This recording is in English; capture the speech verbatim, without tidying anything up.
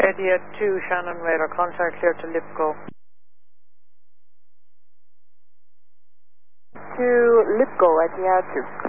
Etihad two, Shannon Radar, contact clear to Lipco. To Lipco, Etihad two.